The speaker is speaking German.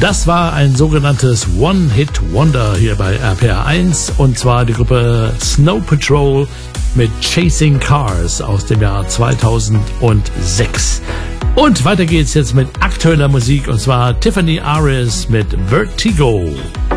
Das war ein sogenanntes One-Hit-Wonder hier bei RPR 1 und zwar die Gruppe Snow Patrol mit Chasing Cars aus dem Jahr 2006. Und weiter geht's jetzt mit aktueller Musik und zwar Tiffany Aris mit Vertigo.